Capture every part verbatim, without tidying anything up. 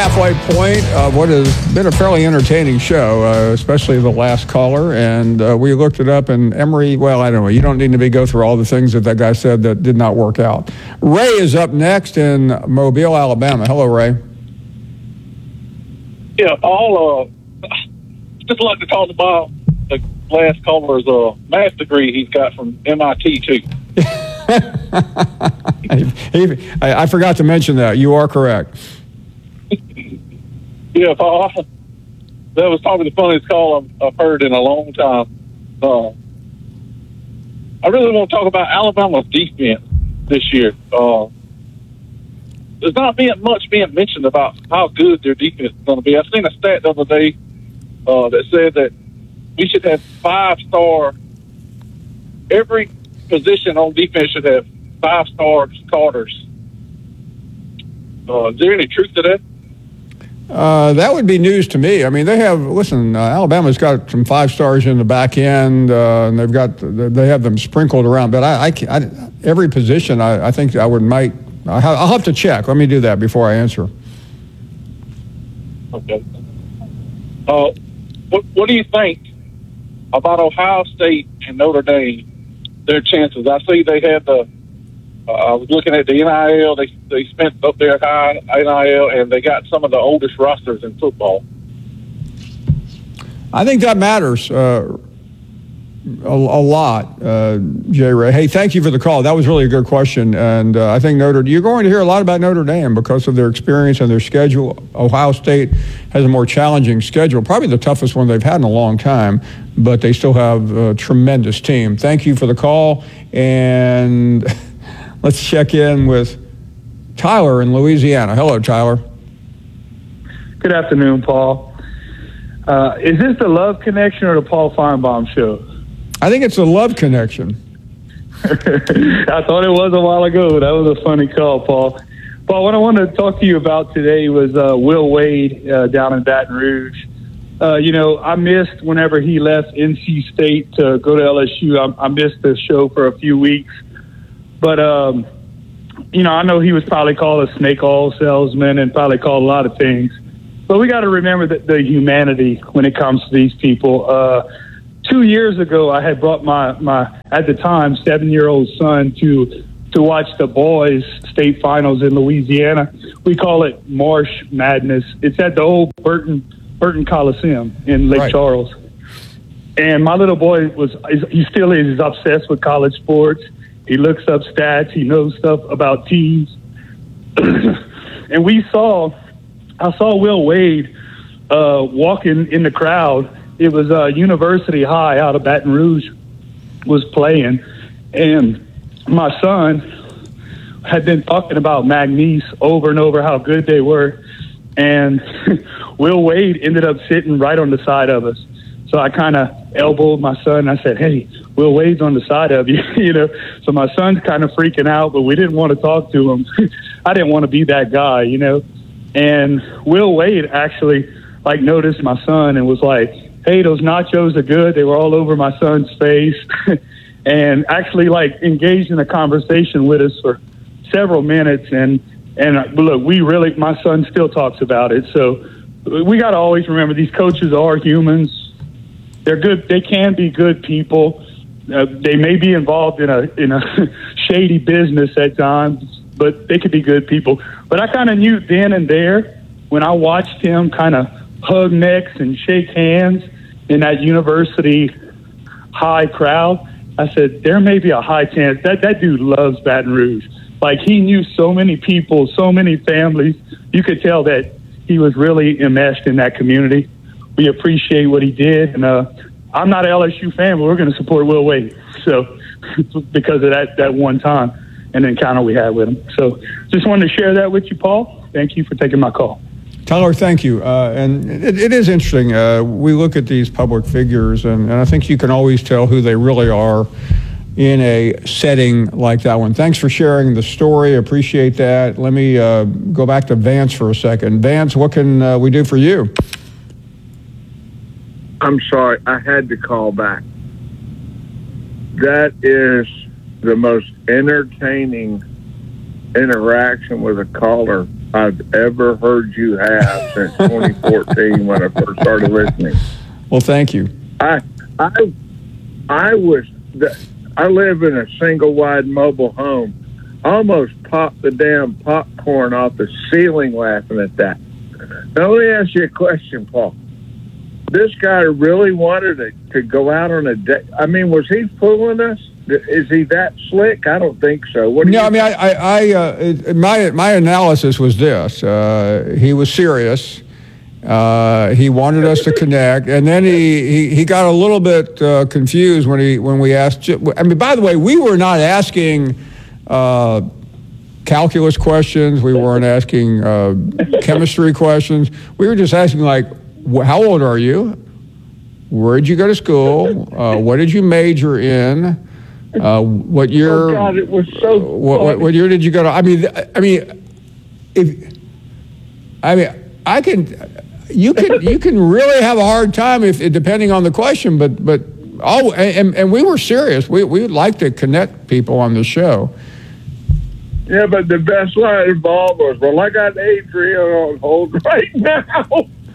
halfway point of what has been a fairly entertaining show, uh, especially the last caller. And uh, we looked it up, and Emory, well, I don't know. You don't need to be go through all the things that that guy said that did not work out. Ray is up next in Mobile, Alabama. Hello, Ray. Yeah, I'll uh, just like to talk about the last caller's uh, math degree he's got from M I T, too. he, I, I forgot to mention that. You are correct. Yeah, Paul, that was probably the funniest call I've, I've heard in a long time. Uh, I really want to talk about Alabama's defense this year. Uh, there's not being much being mentioned about how good their defense is going to be. I seen a stat the other day uh, that said that we should have five-star, every position on defense should have five-star starters. Uh, is there any truth to that? Uh, that would be news to me. I mean, they have, listen, uh, Alabama's got some five stars in the back end, uh, and they've got, they have them sprinkled around. But I, I, I every position, I, I think I would might, I'll have to check. Let me do that before I answer. Okay. Uh, what, what do you think about Ohio State and Notre Dame, their chances? I see they had the, Uh, I was looking at the N I L. They they spent up there high N I L, and they got some of the oldest rosters in football. I think that matters uh, a, a lot, uh, Jay Ray. Hey, thank you for the call. That was really a good question, and uh, I think Notre. You're going to hear a lot about Notre Dame because of their experience and their schedule. Ohio State has a more challenging schedule, probably the toughest one they've had in a long time, but they still have a tremendous team. Thank you for the call, and let's check in with Tyler in Louisiana. Hello, Tyler. Good afternoon, Paul. Uh, is this the Love Connection or the Paul Feinbaum Show? I think it's the Love Connection. I thought it was a while ago. That was a funny call, Paul. Paul, what I wanted to talk to you about today was uh, Will Wade uh, down in Baton Rouge. Uh, you know, I missed whenever he left N C State to go to L S U. I, I missed the show for a few weeks. But, um, you know, I know he was probably called a snake oil salesman and probably called a lot of things. But we got to remember that the humanity when it comes to these people. Uh, two years ago, I had brought my, my at the time, seven-year-old son to to watch the boys' state finals in Louisiana. We call it Marsh Madness. It's at the old Burton Burton Coliseum in Lake Right. Charles. And my little boy was, he still is, he's obsessed with college sports. He looks up stats. He knows stuff about teams. And we saw, I saw Will Wade uh, walking in the crowd. It was uh, University High out of Baton Rouge was playing. And my son had been talking about Magnice over and over, how good they were. And Will Wade ended up sitting right on the side of us. So I kind of elbowed my son. I said, hey, Will Wade's on the side of you, you know. So my son's kind of freaking out, but we didn't want to talk to him. I didn't want to be that guy, you know. And Will Wade actually, like, noticed my son and was like, hey, those nachos are good. They were all over my son's face. And actually, like, engaged in a conversation with us for several minutes. And, and look, we really, my son still talks about it. So we got to always remember these coaches are humans. They're good. They can be good people. Uh, they may be involved in a in a shady business at times, but they could be good people. But I kind of knew then and there when I watched him kind of hug necks and shake hands in that University High crowd. I said, there may be a high chance that that dude loves Baton Rouge. Like, he knew so many people, so many families. You could tell that he was really enmeshed in that community. We appreciate what he did, and uh, I'm not an L S U fan, but we're going to support Will Wade. So, because of that that one time and encounter we had with him. So, just wanted to share that with you, Paul. Thank you for taking my call. Tyler, thank you. Uh, and it, it is interesting. Uh, we look at these public figures, and, and I think you can always tell who they really are in a setting like that one. Thanks for sharing the story. Appreciate that. Let me uh, go back to Vance for a second. Vance, what can uh, we do for you? I'm sorry, I had to call back. That is the most entertaining interaction with a caller I've ever heard you have since twenty fourteen when I first started listening. Well, thank you. I, I, I was, I live in a single wide mobile home. I almost popped the damn popcorn off the ceiling laughing at that. Now, let me ask you a question, Paul. This guy really wanted to, to go out on a date. I mean, was he fooling us? Is he that slick? I don't think so. What do No, you I mean, I, I, I uh, it- my my analysis was this: uh, he was serious. Uh, he wanted us to connect, and then he, he, he got a little bit uh, confused when he when we asked. I mean, by the way, we were not asking uh, calculus questions. We weren't asking uh, chemistry questions. We were just asking, like, wh- how old are you? Where did you go to school? Uh, what did you major in? Uh, what year? Oh God, it was so. What, what, what year did you go to? I mean, I mean, if I mean, I can, you can, you can really have a hard time if depending on the question. But but oh, and and we were serious. We we would like to connect people on the show. Yeah, but the best line involved was, "Well, I got Adrian on hold right now."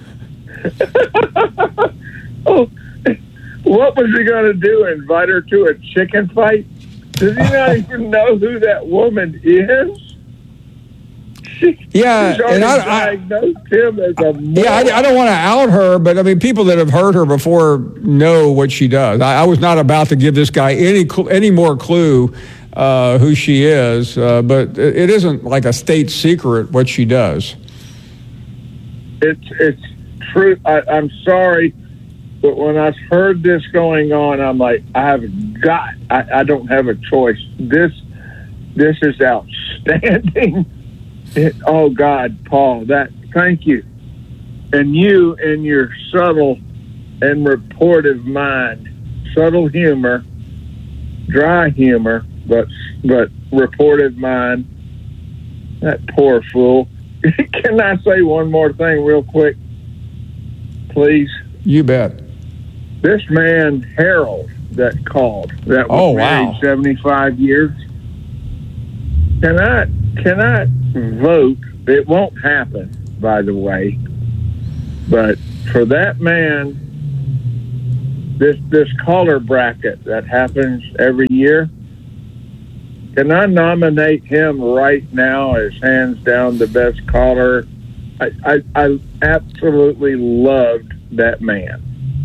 Oh. What was he going to do? Invite her to a chicken fight? Does he not even know who that woman is? She, Yeah, she's already and I- I- diagnosed him as a Yeah, I, I don't want to out her, but I mean, people that have heard her before know what she does. I, I was not about to give this guy any cl- any more clue uh, who she is, uh, but it, it isn't like a state secret what she does. It's it's true. I, I'm sorry, but when I heard this going on, I'm like, I have got. I, I don't have a choice. This this is outstanding. It, oh God, Paul, that thank you, and you in your subtle and reportive mind, subtle humor, dry humor, but but reportive mind. That poor fool. Can I say one more thing real quick, please? You bet. This man, Harold, that called, that was Oh, married wow. seventy-five years. Can I, can I vote? It won't happen, by the way. But for that man, this this caller bracket that happens every year, can I nominate him right now as hands down the best caller? I, I, I absolutely loved that man.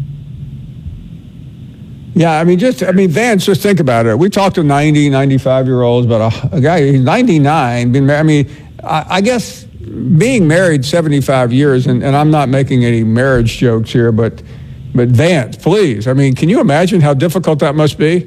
Yeah, I mean, just, I mean, Vance, just think about it. We talked to ninety, ninety-five-year-olds, but a, a guy, he's ninety-nine, been married, I mean, I, I guess being married seventy-five years, and, and I'm not making any marriage jokes here, but, but Vance, please, I mean, can you imagine how difficult that must be?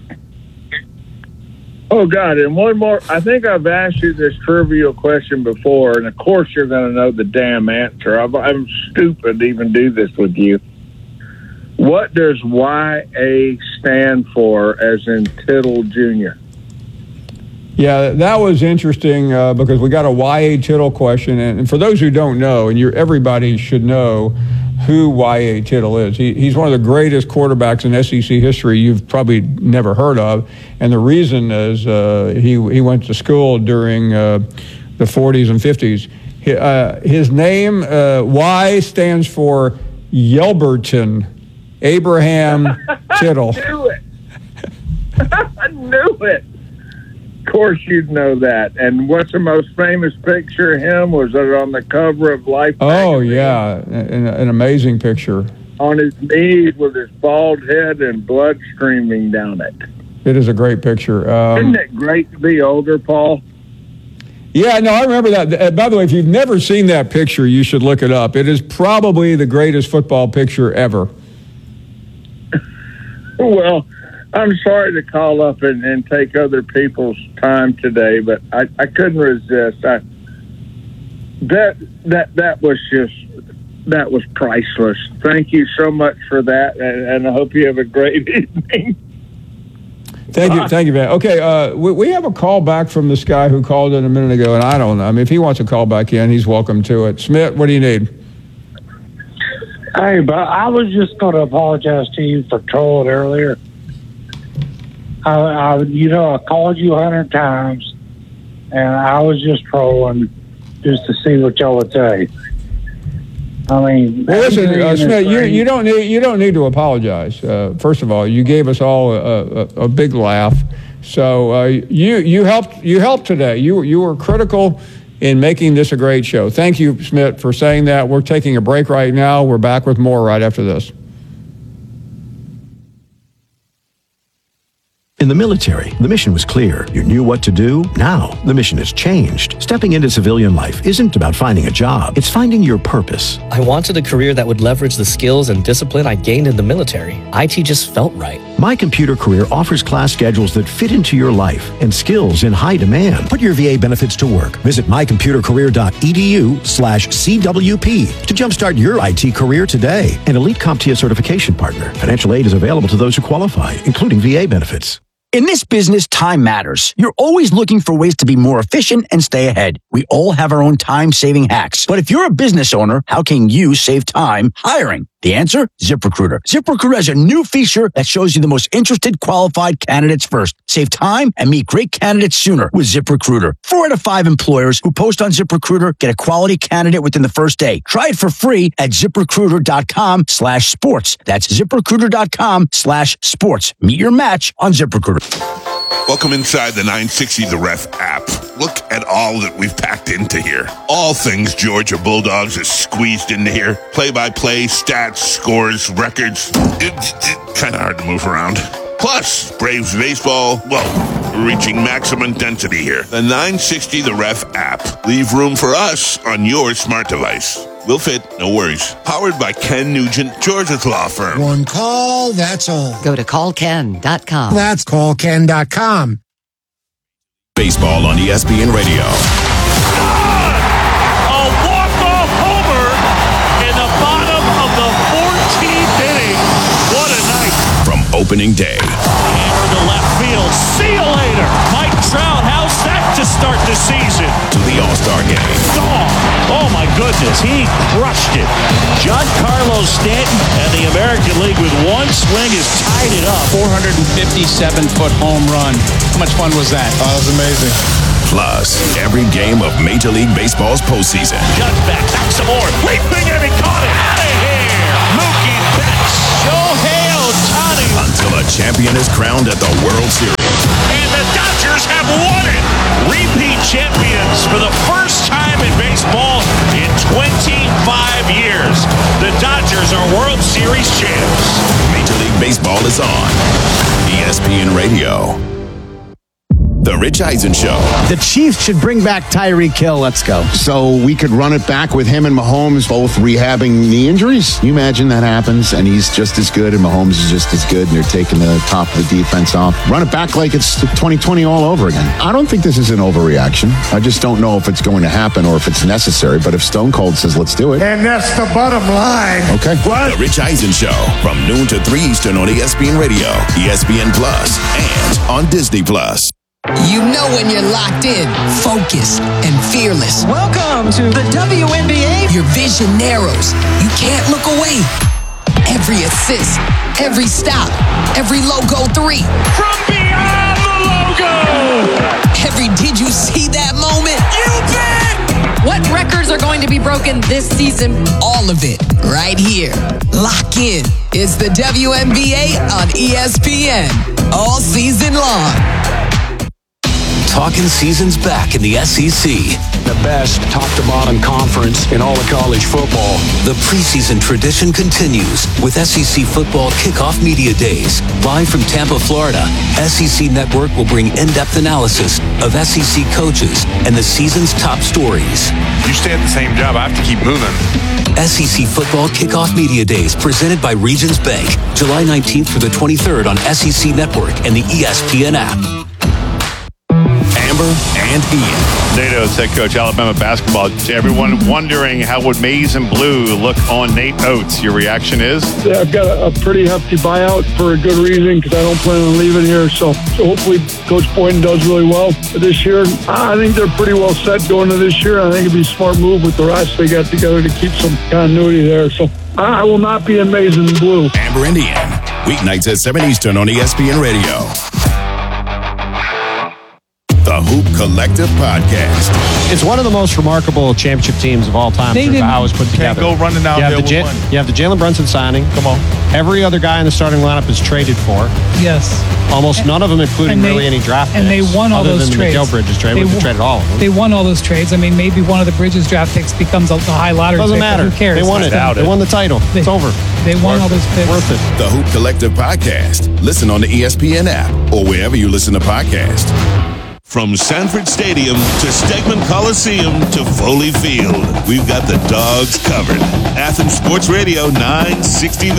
Oh, God, and one more. I think I've asked you this trivial question before, and of course you're going to know the damn answer. I'm, I'm stupid to even do this with you. What does Y A stand for, as in Tittle Junior? Yeah, that was interesting uh, because we got a Y A Tittle question, and, and for those who don't know, and you're, everybody should know who Y A Tittle is. He, he's one of the greatest quarterbacks in S E C history you've probably never heard of, and the reason is uh, he he went to school during uh, the forties and fifties. He, uh, his name, uh, Y, stands for Yelberton, Abraham Tittle. I knew it. I knew it. Of course you'd know that. And what's the most famous picture of him? Was it on the cover of Life Oh, magazine? yeah, an, an amazing picture. On his knees with his bald head and blood streaming down it. It is a great picture. Um, Isn't it great to be older, Paul? Yeah, no, I remember that. Uh, By the way, if you've never seen that picture, you should look it up. It is probably the greatest football picture ever. Well, I'm sorry to call up and, and take other people's time today, but I, I couldn't resist. I, that that that was just that was priceless. Thank you so much for that, and, and I hope you have a great evening. Thank you, thank you, Van. Okay, uh, we, we have a call back from this guy who called in a minute ago, and I don't know. I mean, if he wants to call back in, he's welcome to it. Smith, what do you need? Hey, but I was just going to apologize to you for trolling earlier. I, I, you know, I called you a hundred times, and I was just trolling. just to see what y'all would say. I mean, Well, listen, everything uh, in this Smith, you, thing- you don't need you don't need to apologize. Uh, first of all, you gave us all a, a, a big laugh. So uh, you you helped you helped today. You you were critical in making this a great show. Thank you, Smith, for saying that. We're taking a break right now. We're back with more right after this. In the military, the mission was clear. You knew what to do. Now, the mission has changed. Stepping into civilian life isn't about finding a job. It's finding your purpose. I wanted a career that would leverage the skills and discipline I gained in the military. I T just felt right. My Computer Career offers class schedules that fit into your life and skills in high demand. Put your V A benefits to work. Visit mycomputercareer.edu slash CWP to jumpstart your I T career today. An elite CompTIA certification partner. Financial aid is available to those who qualify, including V A benefits. In this business, time matters. You're always looking for ways to be more efficient and stay ahead. We all have our own time-saving hacks. But if you're a business owner, how can you save time hiring? The answer? ZipRecruiter. ZipRecruiter has a new feature that shows you the most interested qualified candidates first. Save time and meet great candidates sooner with ZipRecruiter. Four out of five employers who post on ZipRecruiter get a quality candidate within the first day. Try it for free at ZipRecruiter.com slash sports. That's ZipRecruiter.com slash sports. Meet your match on ZipRecruiter. Welcome inside the nine sixty The Ref app. Look at all that we've packed into here. All things Georgia Bulldogs is squeezed into here. Play-by-play, stats, scores, records. It's kind of hard to move around. Plus, Braves baseball, well, we're reaching maximum density here. The nine sixty The Ref app. Leave room for us on your smart device. We'll fit, no worries. Powered by Ken Nugent, Georgia's law firm. One call, that's all. Go to call ken dot com. That's call ken dot com. Baseball on E S P N Radio. A walk-off homer in the bottom of the fourteenth inning. What a night. From opening day. Hammer to left field. See you later. Mike Trout, how's that to start the season? To the All-Star game. Oh, oh my goodness, he crushed it. Giancarlo Stanton and the American League with one swing has tied it up. four hundred fifty-seven foot home run. How much fun was that? Oh, that was amazing. Plus, every game of Major League Baseball's postseason. Judge back, back some more. Leaping and he caught it. Out of here. Mookie Betts. Shohei Ohtani. Until a champion is crowned at the World Series. And the Dodgers have won it. Repeat champions for the first time in baseball in twenty-five years. The Dodgers are World Series champs. Major League Baseball is on E S P N Radio. The Rich Eisen Show. The Chiefs should bring back Tyreek Hill. Let's go. So we could run it back with him and Mahomes both rehabbing knee injuries. Can you imagine that happens and he's just as good and Mahomes is just as good and they're taking the top of the defense off. Run it back like it's twenty twenty all over again. I don't think this is an overreaction. I just don't know if it's going to happen or if it's necessary. But if Stone Cold says let's do it. And that's the bottom line. Okay. What? The Rich Eisen Show from noon to three Eastern on E S P N Radio, E S P N Plus, and on Disney Plus. You know when you're locked in, focused, and fearless. Welcome to the W N B A. Your vision narrows. You can't look away. Every assist, every stop, every logo three. From beyond the logo. Every did you see that moment? You bet. What records are going to be broken this season? All of it right here. Lock in. It's the W N B A on E S P N. All season long. Talking seasons back in the S E C. The best top-to-bottom conference in all of college football. The preseason tradition continues with S E C Football Kickoff Media Days. Live from Tampa, Florida, S E C Network will bring in-depth analysis of S E C coaches and the season's top stories. You stay at the same job, I have to keep moving. S E C Football Kickoff Media Days presented by Regions Bank. July nineteenth through the twenty-third on S E C Network and the E S P N app. Amber and Ian. Nate Oates, head coach, Alabama basketball. Everyone wondering how would maize and blue look on Nate Oates. Your reaction is? Yeah, I've got a, a pretty hefty buyout for a good reason because I don't plan on leaving here. So, so hopefully Coach Boynton does really well this year. I think they're pretty well set going into this year. I think it'd be a smart move with the rest they got together to keep some continuity there. So I will not be in maize and blue. Amber and Ian. Weeknights at seven Eastern on E S P N Radio. The Hoop Collective Podcast. It's one of the most remarkable championship teams of all time. They for didn't- how it was put Can't together. go running down you have there the with Ja- one. You have the Jalen Brunson signing. Come on. Every other guy in the starting lineup is traded for. Yes. Almost none of them, including and they- really any draft picks. And they won all other those than trades. the McGill Bridges trade. They We've won- traded all of them. They won all those trades. I mean, maybe one of the Bridges draft picks becomes a, a high lottery Doesn't pick, but matter. Who cares? They won it. Doubt They it. won the title. They- it's over. They won all those picks. Worth it. The Hoop Collective Podcast. Listen on the E S P N app or wherever you listen to podcasts. From Sanford Stadium to Stegman Coliseum to Foley Field, we've got the Dogs covered. Athens Sports Radio nine sixty